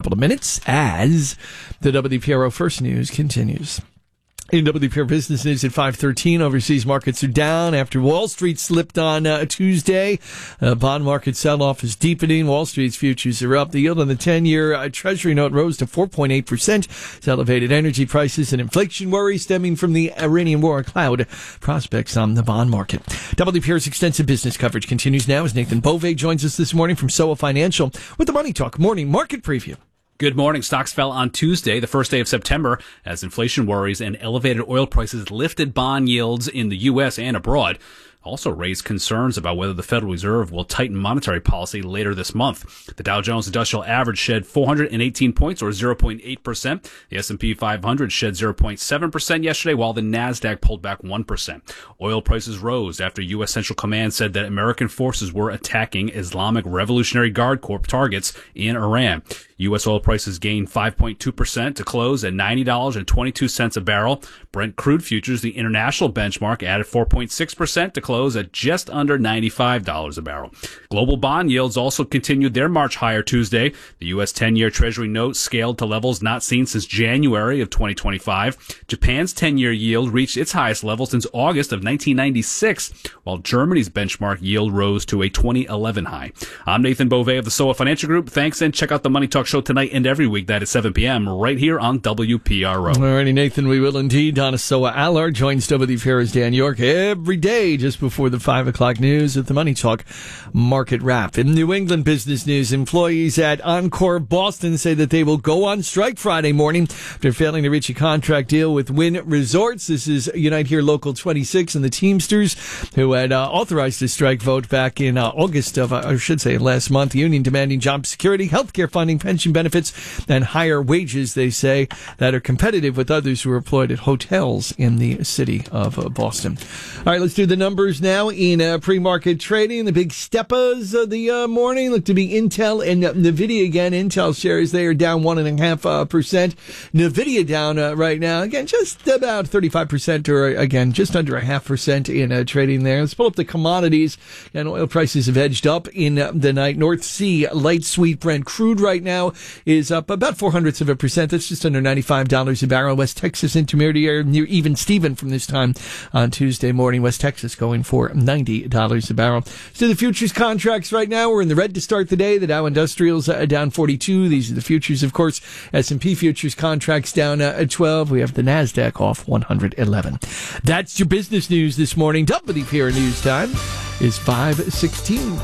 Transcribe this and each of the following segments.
couple of minutes as the WPRO First News continues. In WPR Business News at 5:13, overseas markets are down after Wall Street slipped on Tuesday. Bond market sell-off is deepening. Wall Street's futures are up. The yield on the 10-year Treasury note rose to 4.8%. It's elevated energy prices and inflation worry stemming from the Iranian war cloud prospects on the bond market. WPR's extensive business coverage continues now as Nathan Bove joins us this morning from SOA Financial with the Money Talk Morning Market Preview. Good morning. Stocks fell on Tuesday, the first day of September, as inflation worries and elevated oil prices lifted bond yields in the U.S. and abroad. Also raised concerns about whether the Federal Reserve will tighten monetary policy later this month. The Dow Jones Industrial Average shed 418 points, or 0.8%. The S&P 500 shed 0.7% yesterday, while the Nasdaq pulled back 1%. Oil prices rose after U.S. Central Command said that American forces were attacking Islamic Revolutionary Guard Corps targets in Iran. U.S. oil prices gained 5.2% to close at $90.22 a barrel. Brent crude futures, the international benchmark, added 4.6% to close at just under $95 a barrel. Global bond yields also continued their march higher Tuesday. The U.S. 10-year Treasury note scaled to levels not seen since January of 2025. Japan's 10-year yield reached its highest level since August of 1996, while Germany's benchmark yield rose to a 2011 high. I'm Nathan Bove of the SOA Financial Group. Thanks, and check out the Money Talk Show tonight and every weeknight at 7 p.m. right here on WPRO. Alrighty, Nathan, we will indeed. Donna Soa Allard joins WPRO's Dan York every day just before the 5 o'clock news with the Money Talk Market Wrap. In New England business news, employees at Encore Boston say that they will go on strike Friday morning after failing to reach a contract deal with Wynn Resorts. This is Unite Here Local 26 and the Teamsters, who had authorized a strike vote back in August of, I should say, last month. The union demanding job security, healthcare funding, pension benefits, and higher wages, they say, that are competitive with others who are employed at hotels in the city of Boston. All right, let's do the numbers now in pre-market trading. The big steppers of the morning look to be Intel and NVIDIA again. Intel shares, they are down 1.5%. NVIDIA down right now, again, just about 35%, or again, just under 0.5% in trading there. Let's pull up the commodities, and oil prices have edged up in the night. North Sea light sweet Brent crude right now is up about 0.04%. That's just under $95 a barrel. West Texas Intermediate near even Steven from this time on Tuesday morning. West Texas going for $90 a barrel. So the futures contracts right now, we're in the red to start the day. The Dow Industrials down 42. These are the futures, of course. S&P futures contracts down 12. We have the Nasdaq off 111. That's your business news this morning. WPR News Time is 5:16.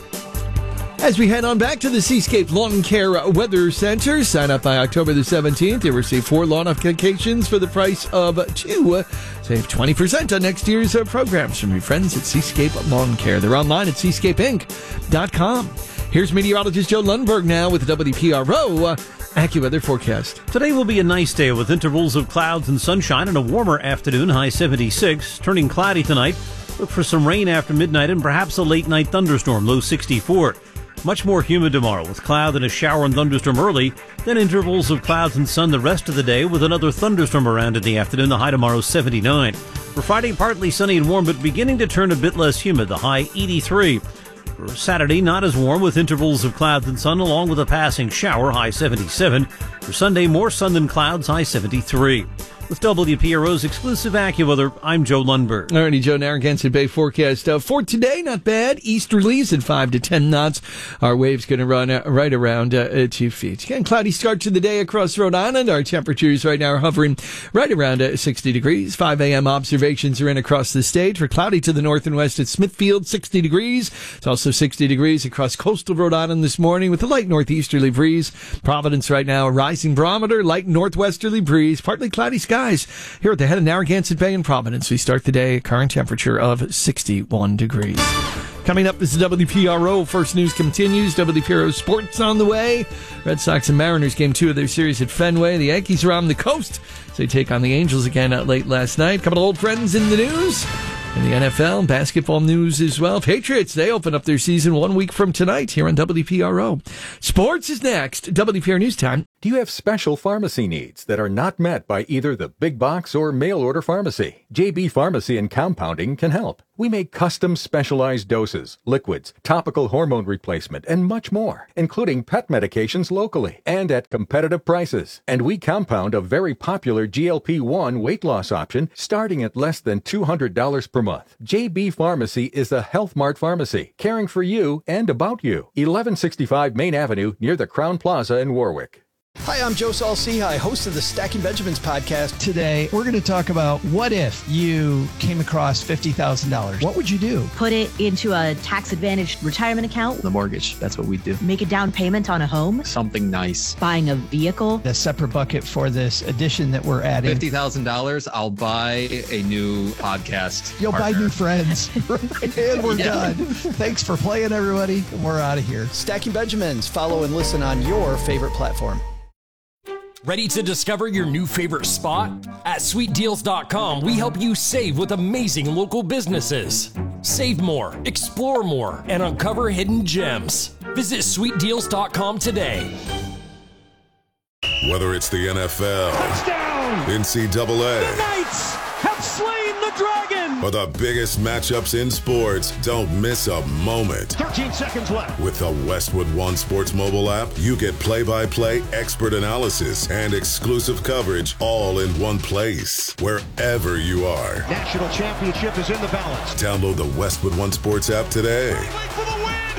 As we head on back to the Seascape Lawn Care Weather Center, sign up by October the 17th. You'll receive 4 lawn applications for the price of 2. Save 20% on next year's programs from your friends at Seascape Lawn Care. They're online at seascapeinc.com. Here's meteorologist Joe Lundberg now with the WPRO AccuWeather forecast. Today will be a nice day with intervals of clouds and sunshine and a warmer afternoon, high 76. Turning cloudy tonight. Look for some rain after midnight and perhaps a late night thunderstorm, low 64. Much more humid tomorrow with cloud and a shower and thunderstorm early, then intervals of clouds and sun the rest of the day with another thunderstorm around in the afternoon. The high tomorrow 79. For Friday, partly sunny and warm, but beginning to turn a bit less humid. The high 83. For Saturday, not as warm with intervals of clouds and sun along with a passing shower, high 77. For Sunday, more sun than clouds, high 73. With WPRO's exclusive AccuWeather, I'm Joe Lundberg. All righty, Joe, Narragansett Bay forecast. For today, not bad. Easterlies at 5 to 10 knots. Our wave's going to run right around 2 feet. Again, cloudy start to the day across Rhode Island. Our temperatures right now are hovering right around 60 degrees. 5 a.m. observations are in across the state. For cloudy to the north and west at Smithfield, 60 degrees. It's also 60 degrees across coastal Rhode Island this morning with a light northeasterly breeze. Providence right now, a rising barometer, light northwesterly breeze, partly cloudy skies. Here at the head of Narragansett Bay in Providence, we start the day, current temperature of 61 degrees. Coming up, this is WPRO. First News continues. WPRO Sports on the way. Red Sox and Mariners game 2 of their series at Fenway. The Yankees are on the coast as they take on the Angels again late last night. A couple of old friends in the news. In the NFL, basketball news as well. Patriots, they open up their season 1 week from tonight here on WPRO. Sports is next. WPR News Time. Do you have special pharmacy needs that are not met by either the big box or mail-order pharmacy? JB Pharmacy and Compounding can help. We make custom specialized doses, liquids, topical hormone replacement, and much more, including pet medications locally and at competitive prices. And we compound a very popular GLP-1 weight loss option starting at less than $200 per month. JB Pharmacy is a Health Mart pharmacy, caring for you and about you. 1165 Main Avenue near the Crown Plaza in Warwick. Hi, I'm Joe Saul-Sehy, host of the Stacking Benjamins podcast. Today, we're going to talk about what if you came across $50,000? What would you do? Put it into a tax-advantaged retirement account. The mortgage, that's what we do. Make a down payment on a home. Something nice. Buying a vehicle. A separate bucket for this addition that we're adding. $50,000, I'll buy a new podcast. You'll partner. buy new friends. And we're done. Thanks for playing, everybody. We're out of here. Stacking Benjamins. Follow and listen on your favorite platform. Ready to discover your new favorite spot? At SweetDeals.com, we help you save with amazing local businesses. Save more, explore more, and uncover hidden gems. Visit SweetDeals.com today. Whether it's the NFL, touchdown, NCAA, the Knights have slain the dragon, or the biggest matchups in sports, don't miss a moment. 13 seconds left. With the Westwood One Sports mobile app, you get play-by-play, expert analysis, and exclusive coverage all in one place, wherever you are. National championship is in the balance. Download the Westwood One Sports app today. For the win.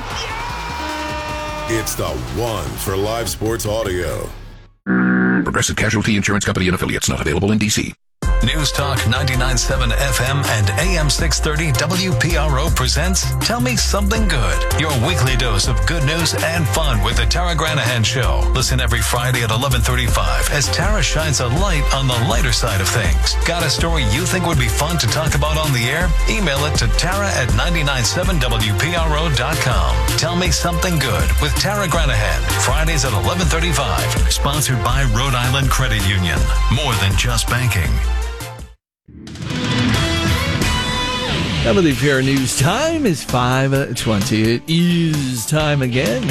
Yeah! It's the one for live sports audio. Progressive Casualty Insurance Company and affiliates, not available in D.C. News Talk 99.7 FM and AM 630 WPRO presents Tell Me Something Good, your weekly dose of good news and fun with the Tara Granahan Show. Listen every Friday at 11:35 as Tara shines a light on the lighter side of things. Got a story you think would be fun to talk about on the air? Email it to tara@997wpro.com. Tell Me Something Good with Tara Granahan, Fridays at 11:35. Sponsored by Rhode Island Credit Union. More than just banking. WPR News time is 5:20. It is time again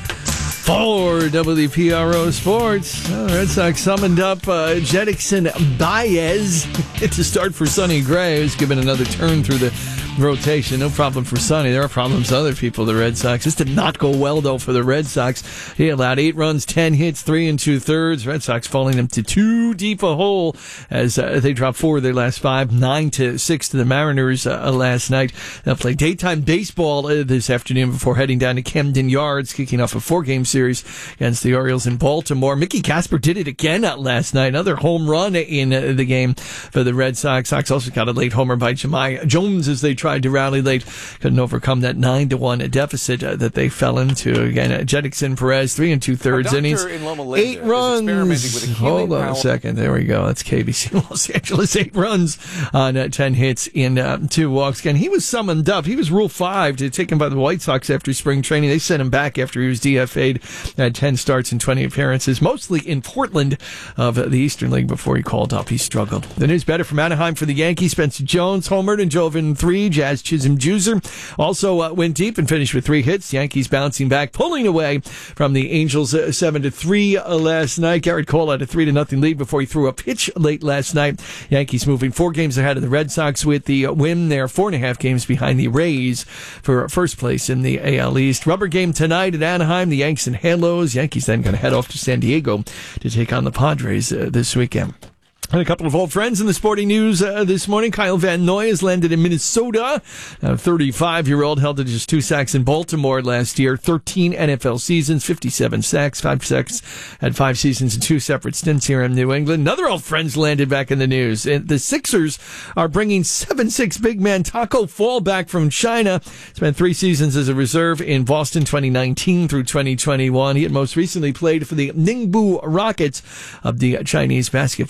for WPRO Sports. Red Sox summoned up Jedrickson Baez to start for Sonny Gray, who's given another turn through the rotation. No problem for Sonny. There are problems with other people, the Red Sox. This did not go well, though, for the Red Sox. He allowed 8 runs, 10 hits, 3 2/3. Red Sox falling into too deep a hole as they dropped 4 of their last 5, 9-6 to the Mariners last night. They'll play daytime baseball this afternoon before heading down to Camden Yards, kicking off a 4-game series against the Orioles in Baltimore. Mickey Casper did it again last night. Another home run in the game for the Red Sox. Sox also got a late homer by Jahmai Jones as they tried to rally late. Couldn't overcome that 9-1 deficit that they fell into. Again, Jedrickson Perez, 3 2/3 innings, 8 runs. Hold on a second. There we go. That's KBC Los Angeles. 8 runs on 10 hits in 2 walks. Again, he was summoned up. He was Rule 5 to taken by the White Sox after spring training. They sent him back after he was DFA'd. Had 10 starts and 20 appearances, mostly in Portland of the Eastern League before he called up. He struggled. The news better from Anaheim for the Yankees. Spencer Jones homered and drove in 3. Jazz Chisholm Juicer also went deep and finished with 3 hits. Yankees bouncing back, pulling away from the Angels 7-3 last night. Garrett Cole had a 3-0 lead before he threw a pitch late last night. Yankees moving 4 games ahead of the Red Sox with the win. They're 4.5 games behind the Rays for first place in the AL East. Rubber game tonight at Anaheim. The Yanks and Halos. Yankees then going to head off to San Diego to take on the Padres this weekend. And a couple of old friends in the sporting news this morning. Kyle Van Noy has landed in Minnesota. A 35-year-old held to just 2 sacks in Baltimore last year. 13 NFL seasons, 57 sacks, 5 sacks, had 5 seasons and 2 separate stints here in New England. Another old friend's landed back in the news. And the Sixers are bringing 7'6" big man Taco Fall back from China. Spent 3 seasons as a reserve in Boston 2019 through 2021. He had most recently played for the Ningbo Rockets of the Chinese Basketball Association.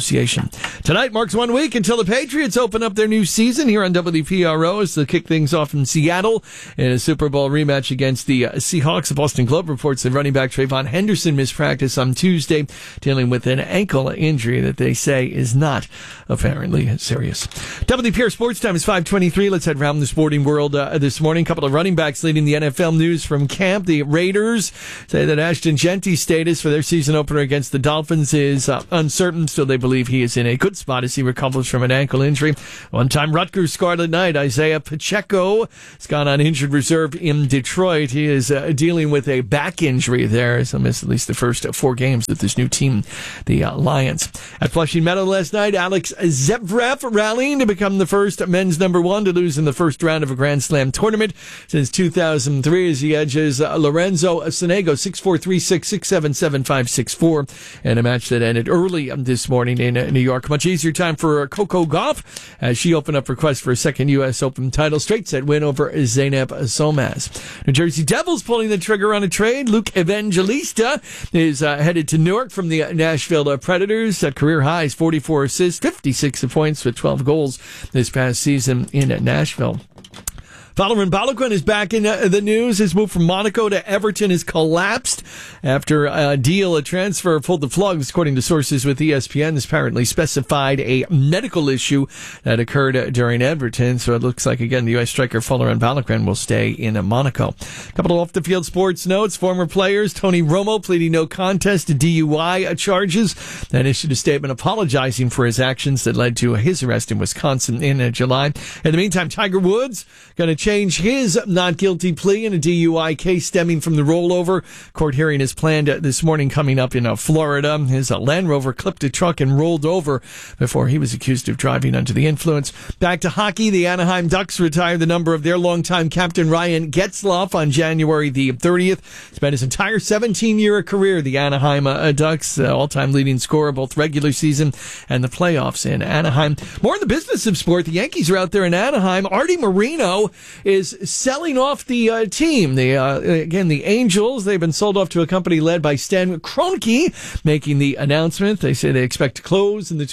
Association. Tonight marks 1 week until the Patriots open up their new season here on WPRO as they kick things off in Seattle in a Super Bowl rematch against the Seahawks. The Boston Globe reports that running back Trayvon Henderson missed practice on Tuesday, dealing with an ankle injury that they say is not apparently serious. WPR Sports Time is 5:23. Let's head around the sporting world this morning. A couple of running backs leading the NFL news from camp. The Raiders say that Ashton Genty's status for their season opener against the Dolphins is uncertain. Still, they believe he is in a good spot as he recovers from an ankle injury. One-time Rutgers Scarlet Knight Isaiah Pacheco has gone on injured reserve in Detroit. He is dealing with a back injury there. He'll miss at least the first 4 games with this new team, the Lions. At Flushing Meadow last night, Alex Zverev rallying to become the first men's number 1 to lose in the first round of a Grand Slam tournament since 2003 as he edges Lorenzo Sonego 6-4, 3-6, 6-7, 7-5, 6-4 in a match that ended early this morning in New York. Much easier time for Coco Gauff as she opened up requests for a second U.S. Open title. Straight set win over Zeynep Solmaz. New Jersey Devils pulling the trigger on a trade. Luke Evangelista is headed to Newark from the Nashville Predators at career highs, 44 assists, 56 points with 12 goals this past season in Nashville. Folarin Balogun is back in the news. His move from Monaco to Everton has collapsed after a transfer pulled the plugs, according to sources with ESPN. This apparently specified a medical issue that occurred during Everton. So it looks like, again, the U.S. striker Folarin Balogun will stay in Monaco. A couple of off-the-field sports notes. Former players Tony Romo pleading no contest to DUI charges, then issued a statement apologizing for his actions that led to his arrest in Wisconsin in July. In the meantime, Tiger Woods going to change his not guilty plea in a DUI case stemming from the rollover. Court hearing is planned this morning coming up in Florida. His Land Rover clipped a truck and rolled over before he was accused of driving under the influence. Back to hockey, the Anaheim Ducks retired the number of their longtime captain Ryan Getzlaf on January the 30th. Spent his entire 17-year career, the Anaheim Ducks, all-time leading scorer both regular season and the playoffs in Anaheim. More in the business of sport, the Yankees are out there in Anaheim. Artie Moreno is selling off the team. Again, the Angels, they've been sold off to a company led by Stan Kroenke, making the announcement. They say they expect to close in the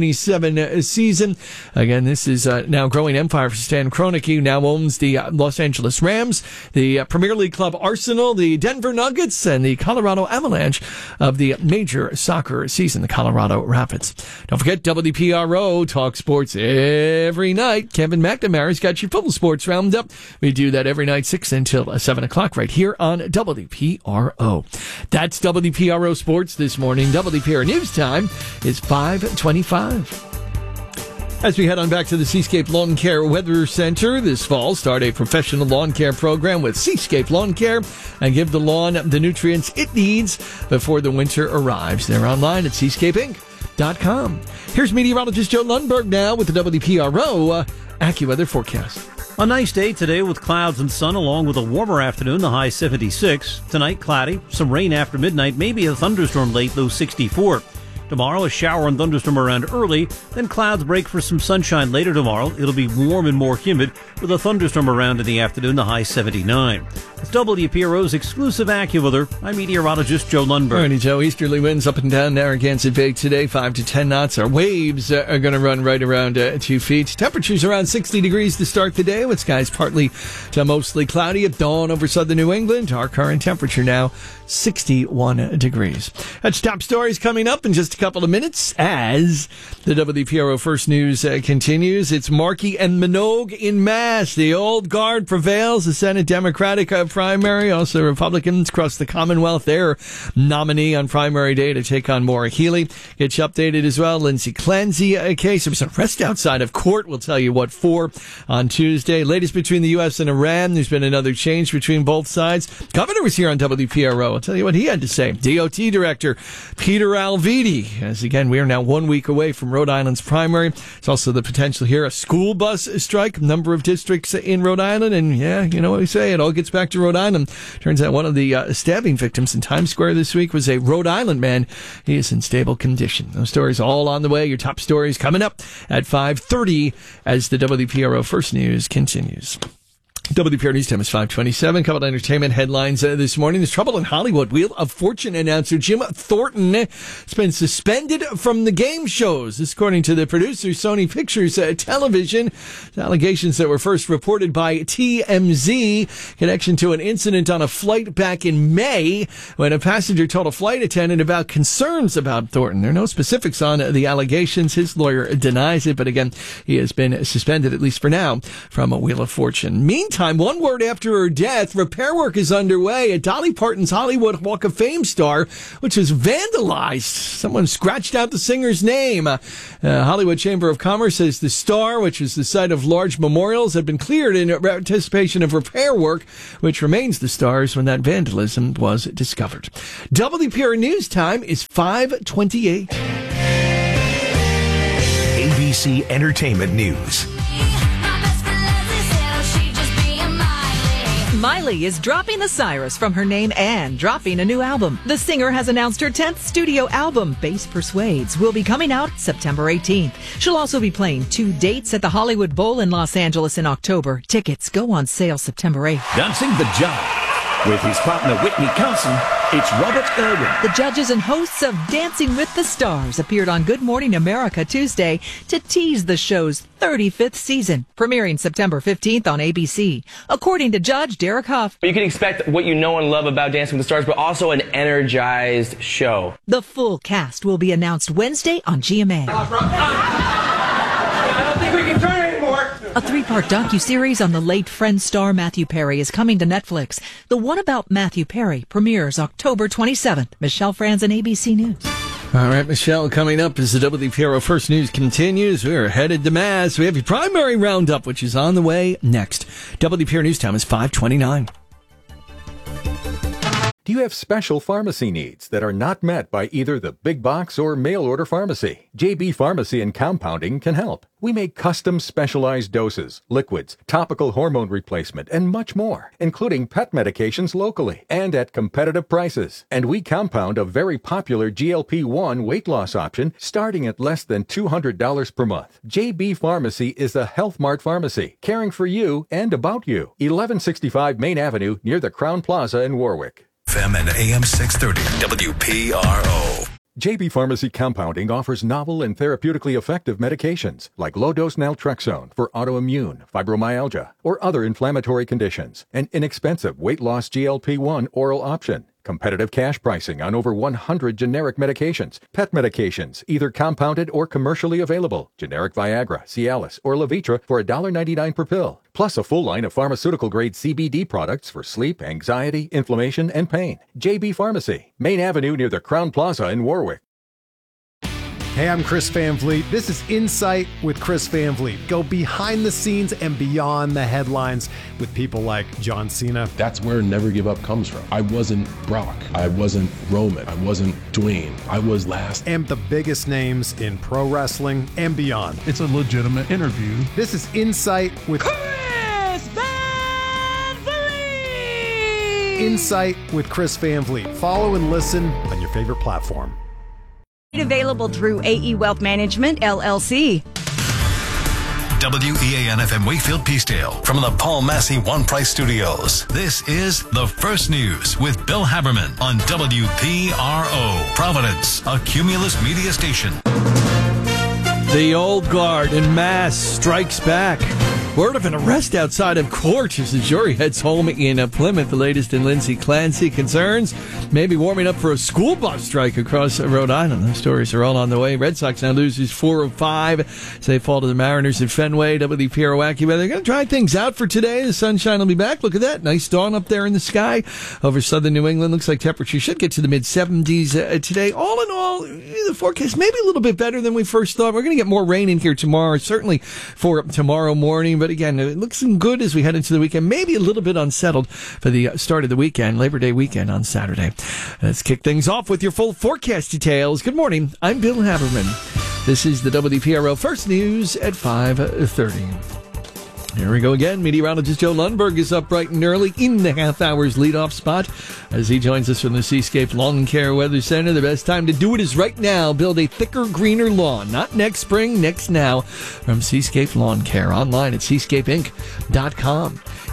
2027 season. Again, this is now growing empire for Stan Kroenke, who now owns the Los Angeles Rams, the Premier League club Arsenal, the Denver Nuggets, and the Colorado Avalanche of the major soccer season, the Colorado Rapids. Don't forget, WPRO talk sports every night. Kevin McNamara's got your full sports roundup. We do that every night, 6 until 7 o'clock, right here on WPRO. That's WPRO Sports this morning. WPRO News Time is 5:25. As we head on back to the Seascape Lawn Care Weather Center this fall, start a professional lawn care program with Seascape Lawn Care and give the lawn the nutrients it needs before the winter arrives. They're online at seascapeinc.com. Here's meteorologist Joe Lundberg now with the WPRO AccuWeather forecast. A nice day today with clouds and sun along with a warmer afternoon, the high 76. Tonight, cloudy, some rain after midnight, maybe a thunderstorm late, low 64. Tomorrow, a shower and thunderstorm around early, then clouds break for some sunshine later tomorrow. It'll be warm and more humid with a thunderstorm around in the afternoon, the high 79. It's WPRO's exclusive AccuWeather. I'm meteorologist Joe Lundberg. All righty, Joe. Easterly winds up and down Narragansett Bay today, 5 to 10 knots. Our waves are going to run right around 2 feet. Temperatures around 60 degrees to start the day with skies partly to mostly cloudy at dawn over southern New England. Our current temperature now 61 degrees. That's top stories coming up in just a couple of minutes as the WPRO First News continues. It's Markey and Minogue in Mass. The old guard prevails. The Senate Democratic primary. Also, Republicans across the Commonwealth, their nominee on primary day to take on Maura Healey. Get you updated as well. Lindsay Clancy case. There was an arrest outside of court. We'll tell you what for on Tuesday. Latest between the U.S. and Iran. There's been another change between both sides. Governor was here on WPRO. I'll tell you what he had to say. DOT Director Peter Alviti. As again, we are now 1 week away from Rhode Island's primary. There's also the potential here, a school bus strike, number of districts in Rhode Island. And yeah, you know what we say, it all gets back to Rhode Island. Turns out one of the stabbing victims in Times Square this week was a Rhode Island man. He is in stable condition. Those stories all on the way. Your top stories coming up at 5:30 as the WPRO First News continues. WPR News Time is 5:27. Couple of entertainment headlines this morning. There's trouble in Hollywood. Wheel of Fortune announcer Jim Thornton has been suspended from the game shows. This according to the producer, Sony Pictures Television. The allegations that were first reported by TMZ connection to an incident on a flight back in May when a passenger told a flight attendant about concerns about Thornton. There are no specifics on the allegations. His lawyer denies it, but again, he has been suspended, at least for now, from a Wheel of Fortune. Meantime, one word after her death, repair work is underway at Dolly Parton's Hollywood Walk of Fame star, which was vandalized. Someone scratched out the singer's name. Hollywood Chamber of Commerce says the star, which is the site of large memorials, had been cleared in anticipation of repair work, which remains the star's when that vandalism was discovered. WPR News Time is 5:28. ABC Entertainment News. Miley is dropping the Cyrus from her name and dropping a new album. The singer has announced her 10th studio album, Bass Persuades, will be coming out September 18th. She'll also be playing 2 dates at the Hollywood Bowl in Los Angeles in October. Tickets go on sale September 8th. Dancing the Jive. With his partner Whitney Carson, it's Robert Irwin. The judges and hosts of Dancing with the Stars appeared on Good Morning America Tuesday to tease the show's 35th season, premiering September 15th on ABC. According to Judge Derek Huff, you can expect what you know and love about Dancing with the Stars, but also an energized show. The full cast will be announced Wednesday on GMA. I don't think we can turn anymore. A 3-part docuseries on the late Friends star Matthew Perry is coming to Netflix. The one about Matthew Perry premieres October 27th. Michelle Franzen, ABC News. All right, Michelle, coming up as the WPRO First News continues. We're headed to Mass. We have your primary roundup, which is on the way next. WPR News Time is 5:29. Do you have special pharmacy needs that are not met by either the big box or mail order pharmacy? JB Pharmacy and Compounding can help. We make custom specialized doses, liquids, topical hormone replacement, and much more, including pet medications locally and at competitive prices. And we compound a very popular GLP-1 weight loss option starting at less than $200 per month. JB Pharmacy is a Health Mart pharmacy, caring for you and about you. 1165 Main Avenue near the Crown Plaza in Warwick. FM and AM 630 WPRO. JB Pharmacy Compounding offers novel and therapeutically effective medications like low-dose naltrexone for autoimmune, fibromyalgia, or other inflammatory conditions. An inexpensive weight loss GLP-1 oral option. Competitive cash pricing on over 100 generic medications. Pet medications, either compounded or commercially available. Generic Viagra, Cialis, or Levitra for $1.99 per pill. Plus a full line of pharmaceutical-grade CBD products for sleep, anxiety, inflammation, and pain. JB Pharmacy, Main Avenue near the Crown Plaza in Warwick. Hey, I'm Chris Van Vliet. This is Insight with Chris Van Vliet. Go behind the scenes and beyond the headlines with people like John Cena. That's where Never Give Up comes from. I wasn't Brock. I wasn't Roman. I wasn't Dwayne. I was last. And the biggest names in pro wrestling and beyond. It's a legitimate interview. This is Insight with Chris Van Vliet! Insight with Chris Van Vliet. Follow and listen on your favorite platform. Available through AE Wealth Management, LLC. WEAN FM Wakefield Peacedale from the Paul Massey One Price Studios. This is The First News with Bill Haberman on WPRO. Providence, a Cumulus media station. The old guard in Mass strikes back. Word of an arrest outside of court as the jury heads home in Plymouth. The latest in Lindsay Clancy concerns maybe warming up for a school bus strike across Rhode Island. Those stories are all on the way. Red Sox now loses 4 of 5 as they fall to the Mariners at Fenway. WPRO AccuWeather. They're going to try things out for today. The sunshine will be back. Look at that. Nice dawn up there in the sky over southern New England. Looks like temperature should get to the mid-70s today. All in all, the forecast maybe a little bit better than we first thought. We're going to get more rain in here tomorrow, certainly for tomorrow morning. But again, it looks good as we head into the weekend. Maybe a little bit unsettled for the start of the weekend, Labor Day weekend on Saturday. Let's kick things off with your full forecast details. Good morning. I'm Bill Haberman. This is the WPRO First News at 5:30. Here we go again. Meteorologist Joe Lundberg is up bright and early in the half hour's leadoff spot as he joins us from the Seascape Lawn Care Weather Center. The best time to do it is right now. Build a thicker, greener lawn. Not next spring, next now. From Seascape Lawn Care. Online at seascapeinc.com.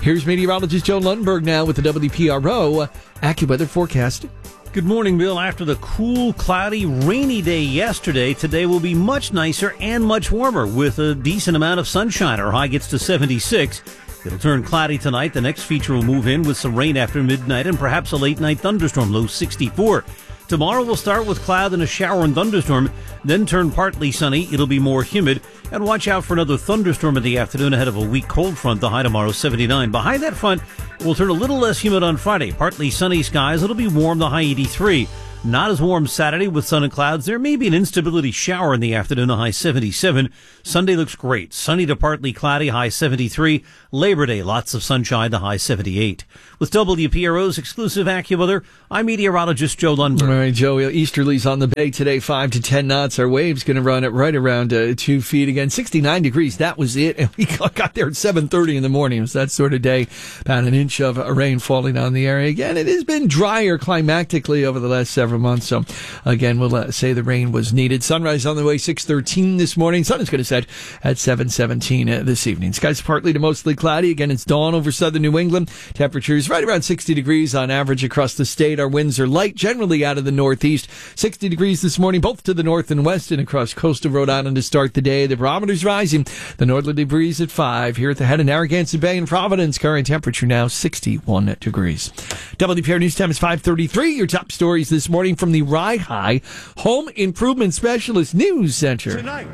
Here's meteorologist Joe Lundberg now with the WPRO AccuWeather forecast. Good morning, Bill. After the cool, cloudy, rainy day yesterday, today will be much nicer and much warmer with a decent amount of sunshine. Our high gets to 76. It'll turn cloudy tonight. The next feature will move in with some rain after midnight and perhaps a late night thunderstorm, low 64. Tomorrow we'll start with cloud and a shower and thunderstorm, then turn partly sunny. It'll be more humid. And watch out for another thunderstorm in the afternoon ahead of a weak cold front. The high tomorrow 79. Behind that front, it will turn a little less humid on Friday. Partly sunny skies. It'll be warm, the high 83. Not as warm Saturday with sun and clouds. There may be an instability shower in the afternoon, a high 77. Sunday looks great. Sunny to partly cloudy, high 73. Labor Day, lots of sunshine, the high 78. With WPRO's exclusive AccuWeather, I'm meteorologist Joe Lundberg. All right, Joe, easterlies on the bay today, 5 to 10 knots. Our wave's going to run at right around 2 feet again. 69 degrees, that was it. And we got there at 7:30 in the morning. It was that sort of day. About an inch of rain falling on the area. Again, it has been drier climatically over the last several months. So, again, we'll say the rain was needed. Sunrise on the way, 6:13 this morning. Sun is going to set at 7:17 this evening. Skies partly to mostly cloudy. Again, it's dawn over southern New England. Temperatures right around 60 degrees on average across the state. Our winds are light, generally out of the northeast. 60 degrees this morning, both to the north and west and across coastal Rhode Island to start the day. The barometer's rising. The northerly breeze at 5. Here at the head of Narragansett Bay in Providence, current temperature now 61 degrees. WPR News Time is 5:33. Your top stories this morning from the Rye High Home Improvement Specialist News Center. Tonight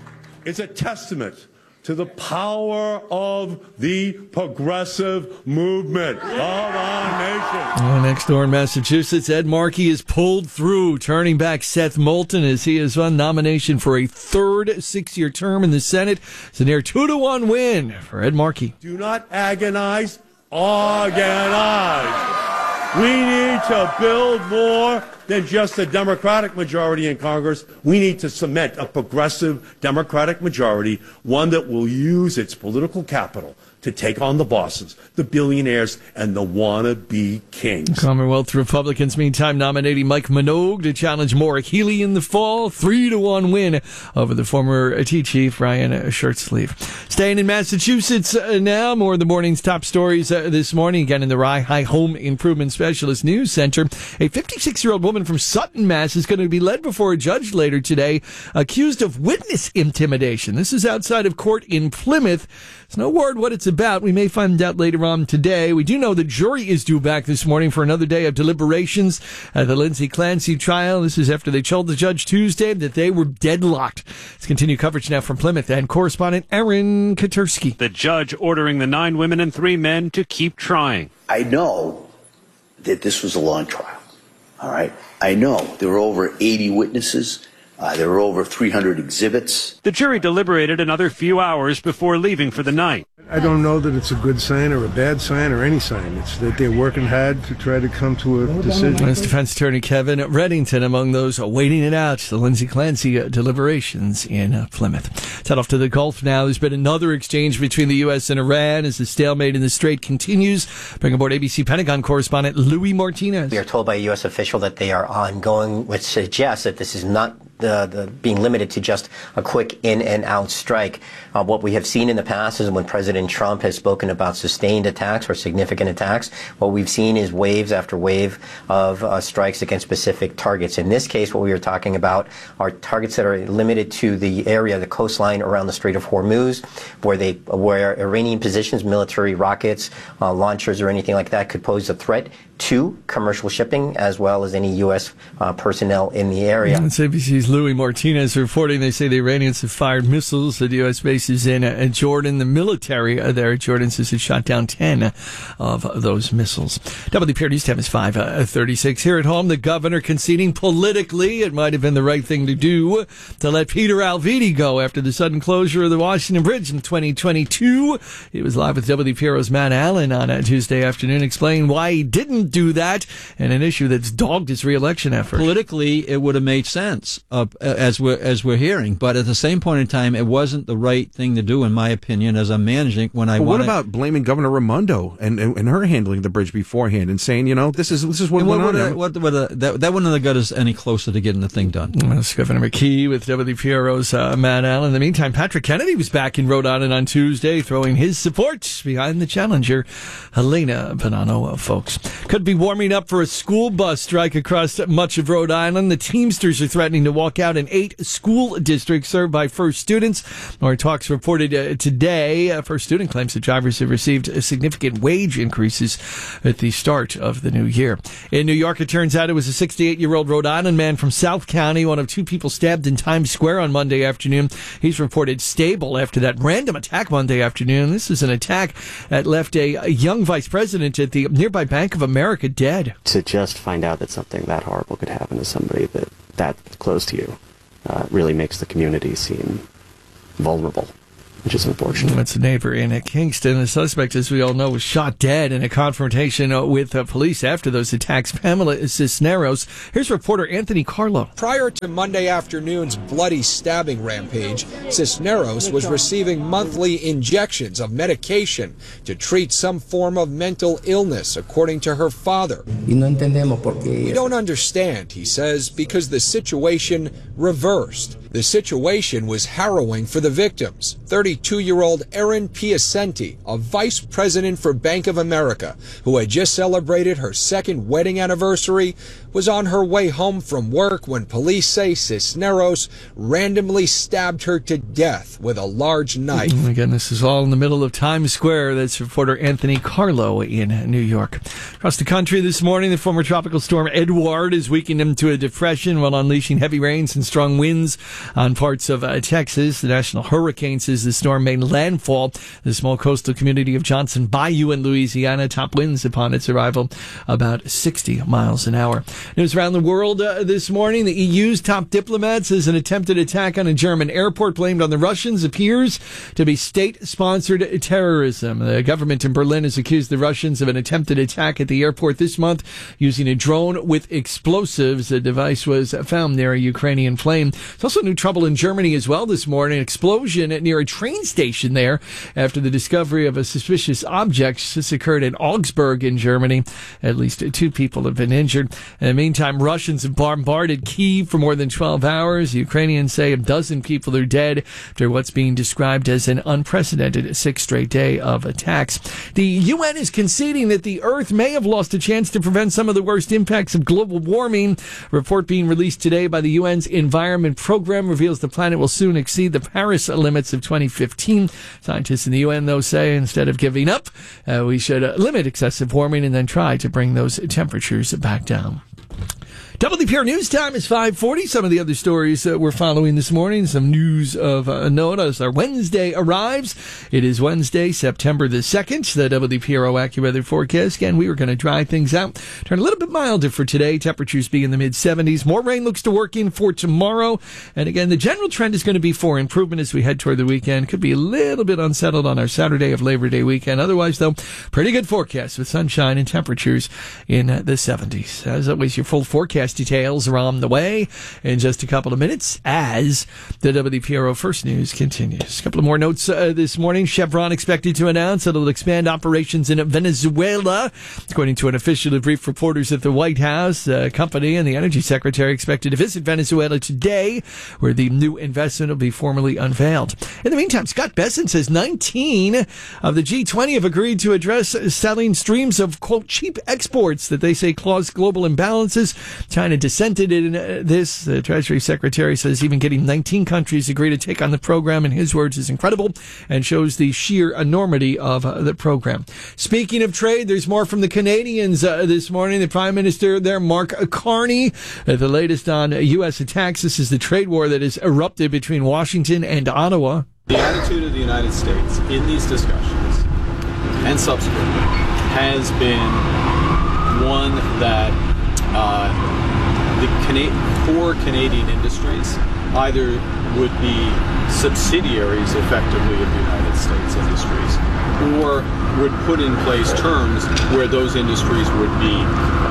is a testament to the power of the progressive movement of our nation. Next door in Massachusetts, Ed Markey is pulled through, turning back Seth Moulton as he has won nomination for a third 6-year term in the Senate. It's a near 2-1 win for Ed Markey. Do not agonize, organize. We need to build more than just a Democratic majority in Congress. We need to cement a progressive Democratic majority, one that will use its political capital to take on the bosses, the billionaires, and the wannabe kings. Commonwealth Republicans, meantime, nominating Mike Minogue to challenge Maura Healey in the fall. 3-1 win over the former Chief Ryan Shirtsleeve. Staying in Massachusetts now, more of the morning's top stories this morning. Again, in the Rye High Home Improvement Specialist News Center, a 56-year-old woman from Sutton, Mass. is going to be led before a judge later today, accused of witness intimidation. This is outside of court in Plymouth. There's no word what it's about. We may find out later on today. We do know the jury is due back this morning for another day of deliberations at the Lindsay Clancy trial. This is after they told the judge Tuesday that they were deadlocked. Let's continue coverage now from Plymouth and correspondent Aaron Katersky. The judge ordering the 9 women and 3 men to keep trying. I know that this was a long trial. All right. I know there were over 80 witnesses. There were over 300 exhibits. The jury deliberated another few hours before leaving for the night. I don't know that it's a good sign or a bad sign or any sign. It's that they're working hard to try to come to a decision. That's defense attorney Kevin Reddington among those waiting it out, the Lindsay Clancy deliberations in Plymouth. Let's head off to the Gulf now. There's been another exchange between the U.S. and Iran as the stalemate in the Strait continues. Bring aboard ABC Pentagon correspondent Louis Martinez. We are told by a U.S. official that they are ongoing, which suggests that this is not the being limited to just a quick in and out strike. What we have seen in the past is when President Trump has spoken about sustained attacks or significant attacks, what we've seen is waves after wave of strikes against specific targets. In this case, what we are talking about are targets that are limited to the area, the coastline around the Strait of Hormuz, where Iranian positions, military rockets, launchers, or anything like that could pose a threat to commercial shipping as well as any U.S. personnel in the area. It's ABC's Louis Martinez reporting. They say the Iranians have fired missiles at U.S. bases in Jordan. The military there at Jordan says it shot down 10 of those missiles. WPR News Time is 5:36. Here at home, the governor conceding politically it might have been the right thing to do to let Peter Alviti go after the sudden closure of the Washington Bridge in 2022. He was live with WPRO's Matt Allen on Tuesday afternoon explaining why he didn't won't do that, and an issue that's dogged his re-election effort. Politically, it would have made sense, as we're hearing, but at the same point in time, it wasn't the right thing to do, in my opinion, as I'm managing when I. But what about blaming Governor Raimondo and her handling the bridge beforehand and saying, this is what went on? That wouldn't have got us any closer to getting the thing done. That's Governor McKee with WPRO's Matt Allen. In the meantime, Patrick Kennedy was back in Rhode Island on Tuesday, throwing his support behind the challenger, Helena Bonanno folks. Could be warming up for a school bus strike across much of Rhode Island. The Teamsters are threatening to walk out in 8 school districts served by First students. More talks reported today. First student claims the drivers have received significant wage increases at the start of the new year. In New York, it turns out it was a 68-year-old Rhode Island man from South County, one of 2 people stabbed in Times Square on Monday afternoon. He's reported stable after that random attack Monday afternoon. This is an attack that left a young vice president at the nearby Bank of America dead. To just find out that something that horrible could happen to somebody that close to you really makes the community seem vulnerable, which is unfortunate. That's a neighbor in Kingston. The suspect, as we all know, was shot dead in a confrontation with police after those attacks. Pamela Cisneros. Here's reporter Anthony Carlo. Prior to Monday afternoon's bloody stabbing rampage, Cisneros was receiving monthly injections of medication to treat some form of mental illness, according to her father. We don't understand, he says, because the situation reversed. The situation was harrowing for the victims. 32-year-old Erin Piacenti, a vice president for Bank of America, who had just celebrated her 2nd wedding anniversary, was on her way home from work when police say Cisneros randomly stabbed her to death with a large knife. Again, this is all in the middle of Times Square. That's reporter Anthony Carlo in New York. Across the country this morning, the former tropical storm Edouard is weakening into a depression while unleashing heavy rains and strong winds on parts of Texas. The National Hurricane says the storm made landfall. The small coastal community of Johnson Bayou in Louisiana, top winds upon its arrival about 60 miles an hour. News around the world this morning. The EU's top diplomat says an attempted attack on a German airport blamed on the Russians appears to be state-sponsored terrorism. The government in Berlin has accused the Russians of an attempted attack at the airport this month using a drone with explosives. The device was found near a Ukrainian plane. There's also new trouble in Germany as well this morning. An explosion near a train station there after the discovery of a suspicious object. This occurred in Augsburg in Germany. At least 2 people have been injured. In the meantime, Russians have bombarded Kyiv for more than 12 hours. The Ukrainians say a dozen people are dead after what's being described as an unprecedented 6th straight day of attacks. The UN is conceding that the Earth may have lost a chance to prevent some of the worst impacts of global warming. A report being released today by the UN's Environment Program reveals the planet will soon exceed the Paris limits of 2015. Scientists in the UN, though, say instead of giving up, we should limit excessive warming and then try to bring those temperatures back down. WPR News Time is 5:40. Some of the other stories we're following this morning, some news of note as our Wednesday arrives. It is Wednesday, September the 2nd, the WPRO AccuWeather forecast. Again, we were going to dry things out, turn a little bit milder for today. Temperatures be in the mid-70s. More rain looks to work in for tomorrow. And again, the general trend is going to be for improvement as we head toward the weekend. Could be a little bit unsettled on our Saturday of Labor Day weekend. Otherwise, though, pretty good forecast with sunshine and temperatures in the 70s. As always, your full forecast details are on the way in just a couple of minutes as the WPRO First News continues. A couple of more notes this morning. Chevron expected to announce that it'll expand operations in Venezuela. According to an official who briefed reporters at the White House, the company and the energy secretary expected to visit Venezuela today, where the new investment will be formally unveiled. In the meantime, Scott Bessent says 19 of the G20 have agreed to address selling streams of, quote, cheap exports that they say cause global imbalances. China dissented in this. The Treasury Secretary says even getting 19 countries agree to take on the program, in his words, is incredible and shows the sheer enormity of the program. Speaking of trade, there's more from the Canadians this morning. The Prime Minister there, Mark Carney, the latest on U.S. attacks. This is the trade war that has erupted between Washington and Ottawa. The attitude of the United States in these discussions and subsequently has been one that for Canadian industries either would be subsidiaries effectively of the United States industries or would put in place terms where those industries would be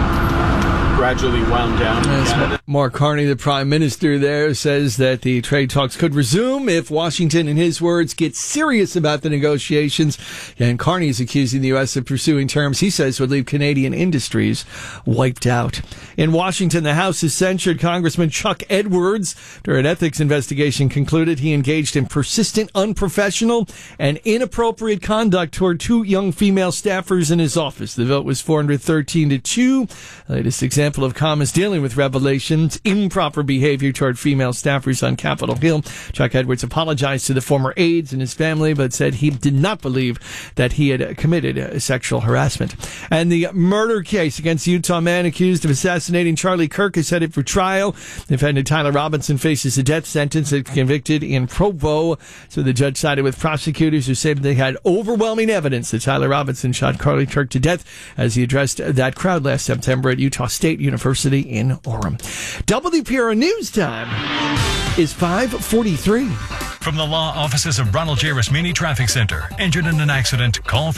gradually wound down in Canada. Mark Carney, the Prime Minister there, says that the trade talks could resume if Washington, in his words, gets serious about the negotiations. And Carney is accusing the U.S. of pursuing terms he says would leave Canadian industries wiped out. In Washington, the House has censured Congressman Chuck Edwards after an ethics investigation concluded he engaged in persistent, unprofessional, and inappropriate conduct toward 2 young female staffers in his office. The vote was 413-2. The latest example of comments dealing with revelations, improper behavior toward female staffers on Capitol Hill. Chuck Edwards apologized to the former aides and his family, but said he did not believe that he had committed sexual harassment. And the murder case against the Utah man accused of assassinating Charlie Kirk is headed for trial. Defendant Tyler Robinson faces a death sentence if convicted in Provo. So the judge sided with prosecutors who said they had overwhelming evidence that Tyler Robinson shot Charlie Kirk to death as he addressed that crowd last September at Utah State University in Orem. WPRO News Time is 5:43. From the law offices of Ronald J. Rasmini Traffic Center. Injured in an accident? Call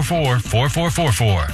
444-4444.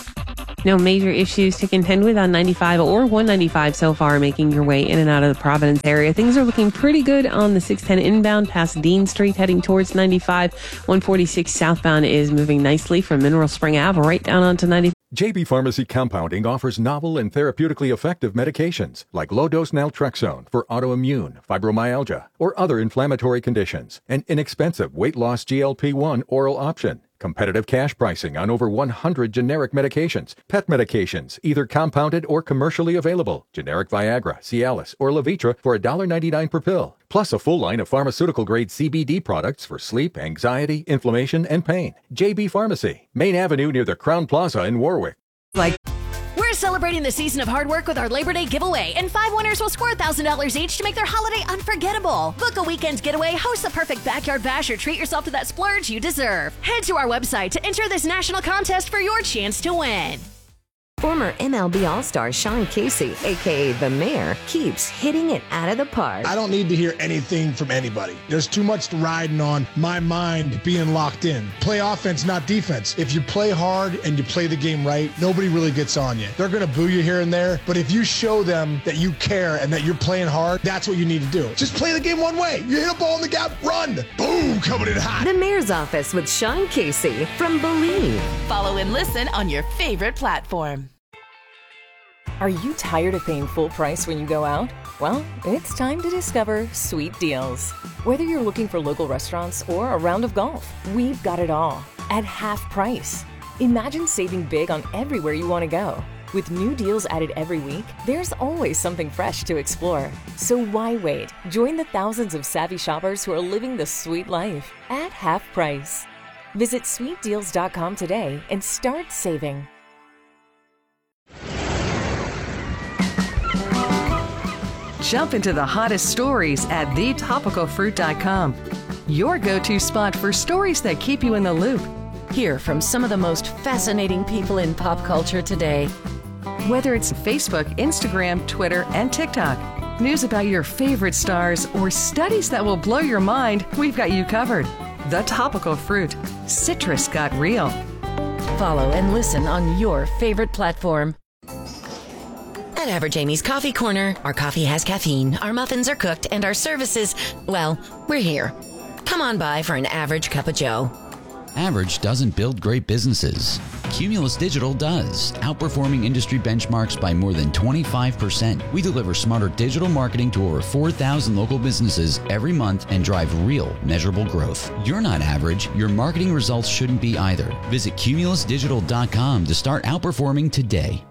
No major issues to contend with on 95 or 195 so far, making your way in and out of the Providence area. Things are looking pretty good on the 610 inbound past Dean Street heading towards 95. 146 southbound is moving nicely from Mineral Spring Ave right down onto 95. JB Pharmacy Compounding offers novel and therapeutically effective medications like low-dose naltrexone for autoimmune, fibromyalgia, or other inflammatory conditions. An inexpensive weight-loss GLP-1 oral option. Competitive cash pricing on over 100 generic medications. Pet medications, either compounded or commercially available. Generic Viagra, Cialis, or Levitra for $1.99 per pill. Plus a full line of pharmaceutical-grade CBD products for sleep, anxiety, inflammation, and pain. JB Pharmacy, Main Avenue near the Crown Plaza in Warwick. We're celebrating the season of hard work with our Labor Day giveaway, and 5 winners will score $1,000 each to make their holiday unforgettable. Book a weekend getaway, host the perfect backyard bash, or treat yourself to that splurge you deserve. Head to our website to enter this national contest for your chance to win. Former MLB All-Star Sean Casey, a.k.a. The Mayor, keeps hitting it out of the park. I don't need to hear anything from anybody. There's too much riding on my mind being locked in. Play offense, not defense. If you play hard and you play the game right, nobody really gets on you. They're going to boo you here and there, but if you show them that you care and that you're playing hard, that's what you need to do. Just play the game one way. You hit a ball in the gap, run. Boom, coming in hot. The Mayor's Office with Sean Casey from Believe. Follow and listen on your favorite platform. Are you tired of paying full price when you go out? Well, it's time to discover Sweet Deals. Whether you're looking for local restaurants or a round of golf, we've got it all at half price. Imagine saving big on everywhere you want to go. With new deals added every week, there's always something fresh to explore. So why wait? Join the thousands of savvy shoppers who are living the sweet life at half price. Visit sweetdeals.com today and start saving. Jump into the hottest stories at thetopicalfruit.com. Your go-to spot for stories that keep you in the loop. Hear from some of the most fascinating people in pop culture today. Whether it's Facebook, Instagram, Twitter, and TikTok, news about your favorite stars, or studies that will blow your mind, we've got you covered. The Topical Fruit. Citrus got real. Follow and listen on your favorite platform. At Average Amy's Coffee Corner, our coffee has caffeine, our muffins are cooked, and our services, well, we're here. Come on by for an average cup of joe. Average doesn't build great businesses. Cumulus Digital does, outperforming industry benchmarks by more than 25%. We deliver smarter digital marketing to over 4,000 local businesses every month and drive real, measurable growth. You're not average. Your marketing results shouldn't be either. Visit cumulusdigital.com to start outperforming today.